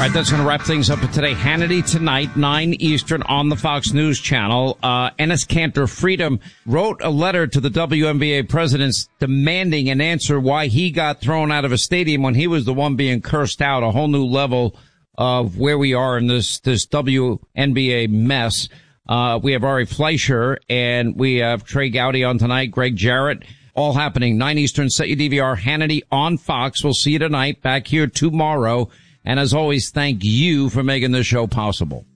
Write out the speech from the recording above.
All right, that's going to wrap things up for today. Hannity tonight, 9 Eastern on the Fox News Channel. Enes Kanter Freedom wrote a letter to the WNBA presidents demanding an answer why he got thrown out of a stadium when he was the one being cursed out. A whole new level of where we are in this WNBA mess. We have Ari Fleischer and we have Trey Gowdy on tonight, Greg Jarrett. All happening 9 Eastern. Set your DVR. Hannity on Fox. We'll see you tonight. Back here tomorrow. And as always, thank you for making this show possible.